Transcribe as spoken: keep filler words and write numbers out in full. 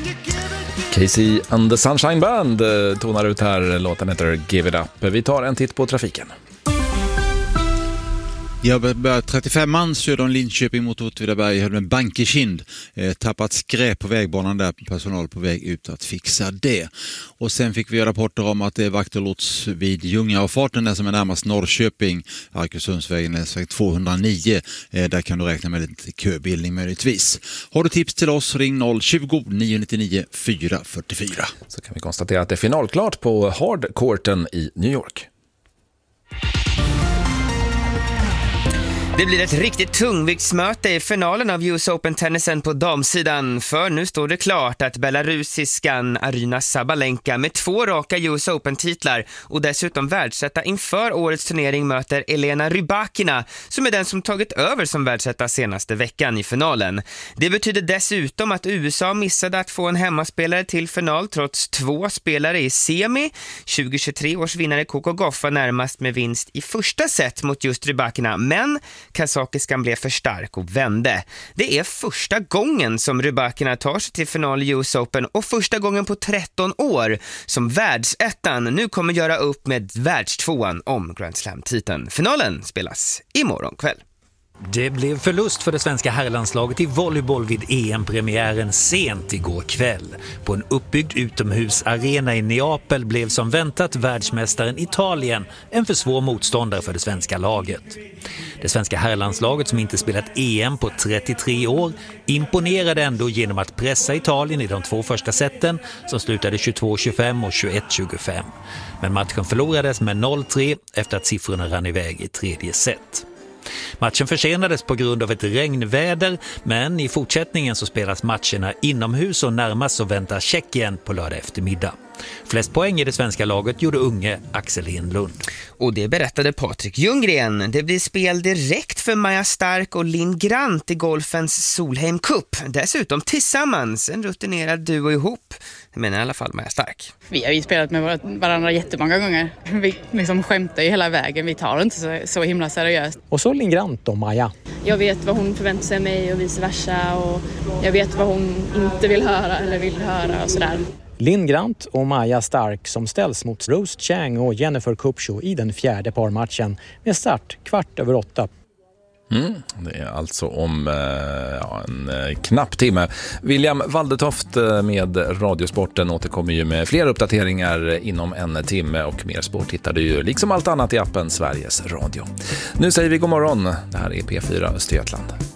Casey and the Sunshine Band tonar ut här. Låten heter Give It Up. Vi tar en titt på trafiken. Jag började trettiofem man söder om Linköping mot Åtvidaberg höll med Bankekind. Eh, tappat skräp på vägbanan där, personal på väg ut att fixa det. Och sen fick vi rapporter om att det är vakterlots vid Ljungaavfarten där som är närmast Norrköping, Arkösundsvägen, väg tvåhundranio. Eh, där kan du räkna med lite köbildning möjligtvis. Har du tips till oss, ring noll tjugo, nio nittionio, fyra fyrtiofyra. Så kan vi konstatera att det är finalklart på Hardcourten i New York. Det blir ett riktigt tungviktsmöte i finalen av U S Open-tennisen på damsidan. För nu står det klart att belarusiskan Aryna Sabalenka med två raka U S Open-titlar och dessutom världsetta inför årets turnering möter Elena Rybakina, som är den som tagit över som världsetta senaste veckan i finalen. Det betyder dessutom att U S A missade att få en hemmaspelare till final trots två spelare i semi. tjugohundratjugotre års vinnare Coco Gauff var närmast med vinst i första set mot just Rybakina, men kazakiskan blev för stark och vände. Det är första gången som Rybakina tar sig till final i U S Open och första gången på tretton år som världsettan nu kommer göra upp med världstvåan om Grand Slam-titeln. Finalen spelas imorgon kväll. Det blev förlust för det svenska herrlandslaget i volleyboll vid E M-premiären sent igår kväll. På en uppbyggd utomhusarena i Neapel blev som väntat världsmästaren Italien en för svår motståndare för det svenska laget. Det svenska herrlandslaget, som inte spelat E M på trettiotre år, imponerade ändå genom att pressa Italien i de två första seten som slutade tjugotvå tjugofem och tjugoett tjugofem. Men matchen förlorades med noll tre efter att siffrorna rann iväg i tredje set. Matchen försenades på grund av ett regnväder, men i fortsättningen så spelas matcherna inomhus och närmast så väntar Tjeckien på lördag eftermiddag. Flest poäng i det svenska laget gjorde unge Axel Enlund. Och det berättade Patrik Ljunggren. Det blir spel direkt för Maja Stark och Linn Grant i golfens Solheim Cup. Dessutom tillsammans, en rutinerad duo ihop. Jag menar i alla fall Maja Stark. Vi har ju spelat med varandra jättemånga gånger. Vi liksom skämtar ju hela vägen. Vi tar det inte så, så himla seriöst. Och så Linn Grant och Maja. Jag vet vad hon förväntar sig av mig och vice versa. Och jag vet vad hon inte vill höra eller vill höra och sådär. Linn Grant och Maja Stark som ställs mot Rose Chang och Jennifer Kupcho i den fjärde parmatchen med start kvart över åtta. Mm, det är alltså om eh, ja, en eh, knapp timme. William Waldetoft med Radiosporten återkommer ju med fler uppdateringar inom en timme, och mer sport hittar du ju liksom allt annat i appen Sveriges Radio. Nu säger vi god morgon. Det här är P fyra Östergötland.